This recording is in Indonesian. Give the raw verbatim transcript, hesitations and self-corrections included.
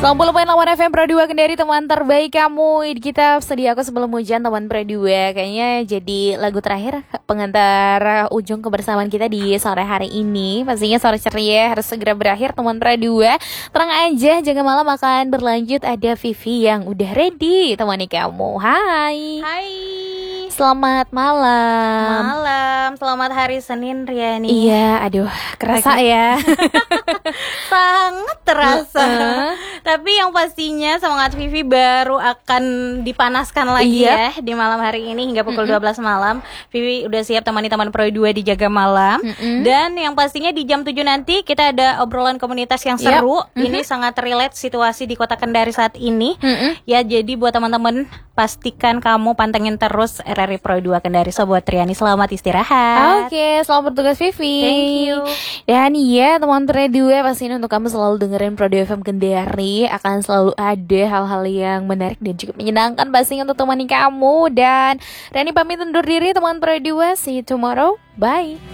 sembilan puluh koma delapan F M Pro dua Kendari, teman terbaik kamu. Kita sedia aku sebelum hujan, teman Pro dua. Kayaknya jadi lagu terakhir pengantar ujung kebersamaan kita di sore hari ini. Pastinya sore ceria harus segera berakhir, teman Pro dua. Tenang aja, jaga malam akan berlanjut. Ada Vivi yang udah ready temani kamu. Hai. Hai. Selamat malam. Malam, selamat hari Senin, Riani. Iya, aduh, kerasa Pagi. ya. Sangat terasa. Uh-uh. Tapi yang pastinya semangat Vivi baru akan dipanaskan lagi Yep. ya di malam hari ini hingga pukul Mm-mm. dua belas malam. Vivi udah siap temani teman Pro dua di Jaga Malam. Mm-mm. Dan yang pastinya di jam tujuh nanti kita ada obrolan komunitas yang Yep. seru. Mhm. Ini sangat relate situasi di Kota Kendari saat ini. Mm-mm. Ya, jadi buat teman-teman pastikan kamu pantengin terus R R I Pro dua Kendari. So buat Riani selamat istirahat. Oke, selamat bertugas Vivi. Thank you. Dan iya, teman Pro dua, pastinya untuk kamu selalu dengerin Pro dua F M Kendari. Akan selalu ada hal-hal yang menarik dan juga menyenangkan pastinya untuk temani kamu. Dan Riani pamit undur diri, teman Pro dua. See you tomorrow. Bye.